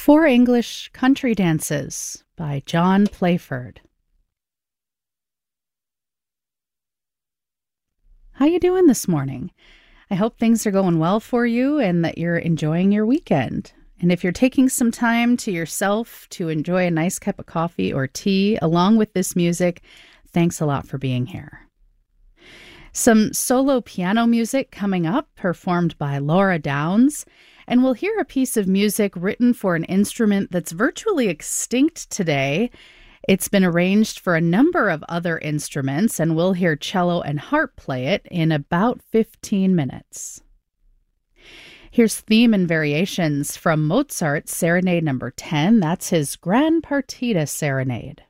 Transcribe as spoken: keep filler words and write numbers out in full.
Four English Country Dances by John Playford. How you doing this morning? I hope things are going well for you and that you're enjoying your weekend. And if you're taking some time to yourself to enjoy a nice cup of coffee or tea along with this music, thanks a lot for being here. Some solo piano music coming up, performed by Laura Downs. And we'll hear a piece of music written for an instrument that's virtually extinct today. It's been arranged for a number of other instruments, and we'll hear cello and harp play it in about fifteen minutes. Here's theme and variations from Mozart's Serenade number ten. That's his Gran Partita Serenade.